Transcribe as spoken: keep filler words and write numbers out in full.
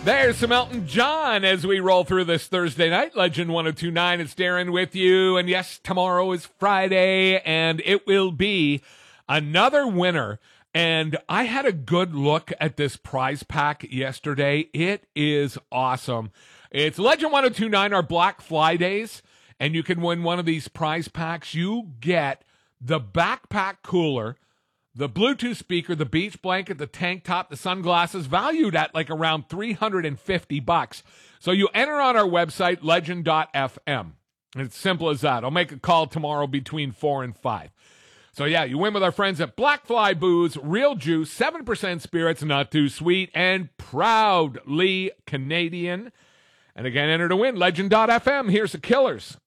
There's some Elton John as we roll through this Thursday night. Legend one oh two point nine, it's Darren with you. And yes, tomorrow is Friday, and it will be another winner. And I had a good look at this prize pack yesterday. It is awesome. It's Legend one oh two point nine, our Black Fridays, and you can win one of these prize packs. You get the backpack cooler, the Bluetooth speaker, the beach blanket, the tank top, the sunglasses, valued at like around three hundred fifty bucks. So you enter on our website, legend dot f m. It's simple as that. I'll make a call tomorrow between four and five. So yeah, you win with our friends at Black Fly Booze, Real Juice, seven percent spirits, not too sweet, and proudly Canadian. And again, enter to win, legend dot f m. Here's the Killers.